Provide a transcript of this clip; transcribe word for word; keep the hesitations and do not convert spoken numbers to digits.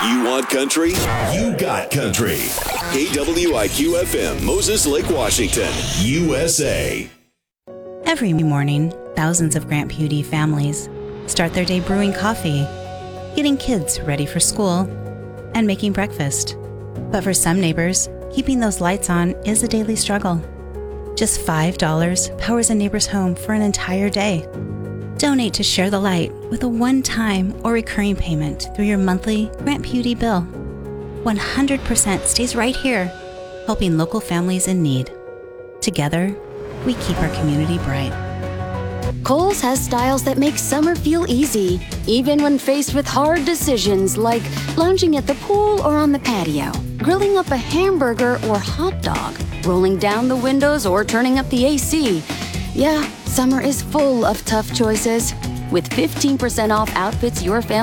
You want country? You got country. K W I Q F M, Moses Lake, Washington, U S A. Every morning, thousands of Grant Pudi families start their day brewing coffee, getting kids ready for school, and making breakfast. But for some neighbors, keeping those lights on is a daily struggle. Just five dollars powers a neighbor's home for an entire day. Donate to Share the Light with a one-time or recurring payment through your monthly Grant Pudi bill. one hundred percent stays right here, helping local families in need. Together, we keep our community bright. Kohl's has styles that make summer feel easy, even when faced with hard decisions like lounging at the pool or on the patio, grilling up a hamburger or hot dog, rolling down the windows or turning up the A C. Yeah, summer is full of tough choices. With fifteen percent off outfits your family